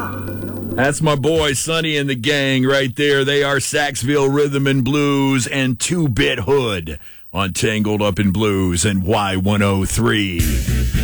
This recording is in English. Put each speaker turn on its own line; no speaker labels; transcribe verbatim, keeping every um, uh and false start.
That's my boy, Sonny and the gang right there. They are Saxville Rhythm and Blues and Two-Bit Hood on Tangled Up in Blues and Y one oh three.